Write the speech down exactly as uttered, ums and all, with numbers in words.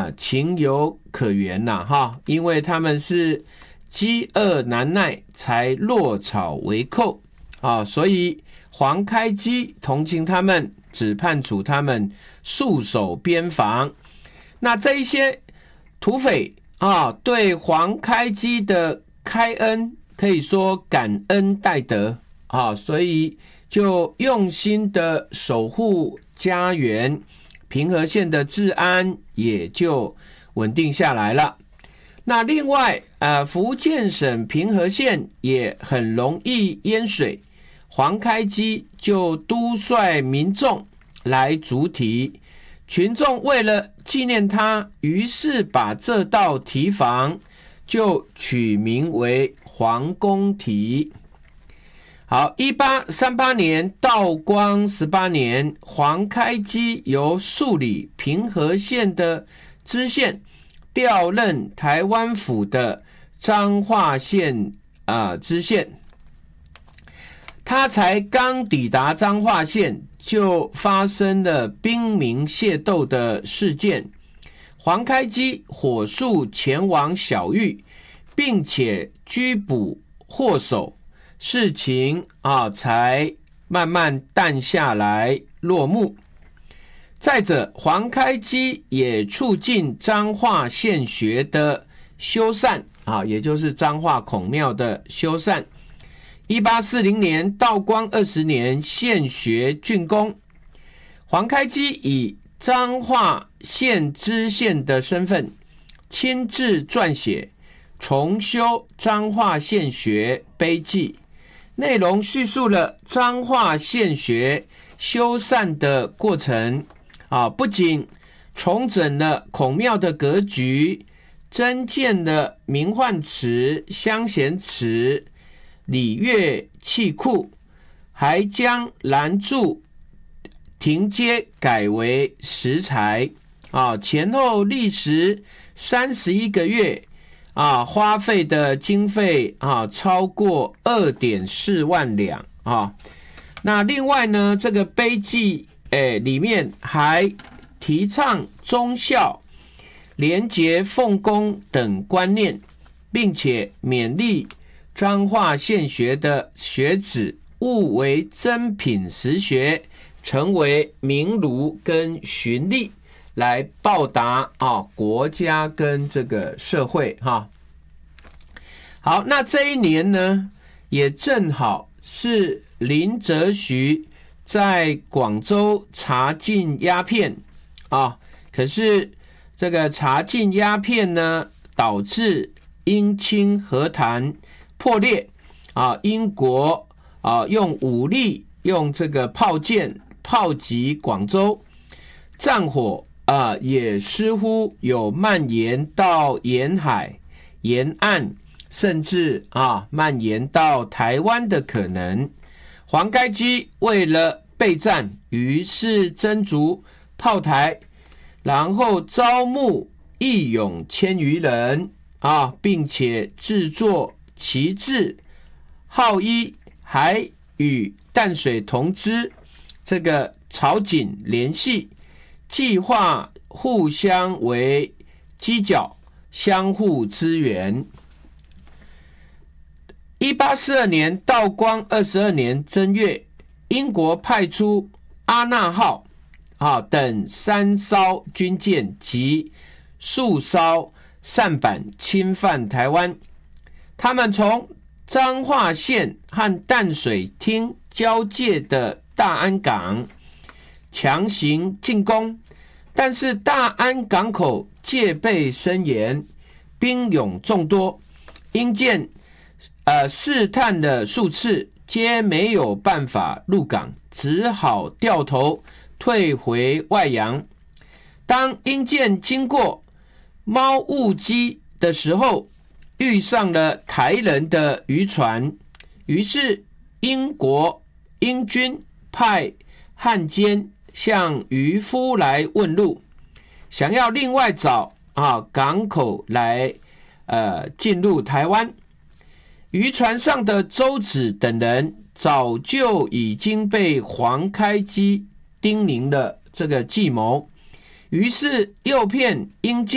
啊情有可原呐、啊、哈，因为他们是饥饿难耐才落草为寇啊，所以皇开基同情他们，只判处他们戍守边防。那这一些土匪啊，对皇开基的开恩可以说感恩戴德啊，所以就用心的守护家园，平和县的治安也就稳定下来了。那另外呃，福建省平和县也很容易淹水，皇开基就督率民众来筑堤，群众为了纪念他，于是把这道堤防就取名为皇公堤。好，一八三八年，道光十八年，皇开基由数理平和县的知县调任台湾府的彰化县啊、呃、知县。他才刚抵达彰化县，就发生了兵民械斗的事件。皇开基火速前往小玉，并且拘捕祸首。事情啊才慢慢淡下来落幕。再者，皇开基也促进彰化县学的修缮啊，也就是彰化孔庙的修缮。一八四零年，道光二十年，县学竣工。皇开基以彰化县知县的身份，亲自撰写重修彰化县学碑记，内容叙述了彰化县学修缮的过程啊，不仅重整了孔庙的格局，增建了名唤池、香贤池、礼乐器库，还将拦柱亭阶改为石材啊，前后历时三十一个月啊，花费的经费啊超过 二点四万两啊。那另外呢，这个碑记诶里面还提倡忠孝、廉洁奉公等观念，并且勉励彰化县学的学子务为珍品实学，成为名儒跟循吏，来报答啊国家跟这个社会哈。好，那这一年呢，也正好是林则徐在广州查禁鸦片啊，可是这个查禁鸦片呢，导致英清和谈破裂啊，英国啊用武力用这个炮舰炮击广州，战火啊也似乎有蔓延到沿海沿岸，甚至啊蔓延到台湾的可能。皇开基为了备战，于是征逐炮台，然后招募义勇千余人啊，并且制作旗帜、号衣，还与淡水同知这个朝觐联系，计划互相为犄角，相互支援。一八四二年，道光二十二年正月，英国派出阿纳号啊等三艘军舰及数艘舢板侵犯台湾。他们从彰化县和淡水厅交界的大安港强行进攻，但是大安港口戒备森严，兵勇众多，英舰呃试探了数次，皆没有办法入港，只好掉头退回外洋。当英舰经过猫雾矶的时候，遇上了台人的渔船，于是英国英军派汉奸向渔夫来问路，想要另外找啊港口来呃进入台湾。渔船上的周子等人早就已经被皇开基叮咛了这个计谋，于是诱骗英舰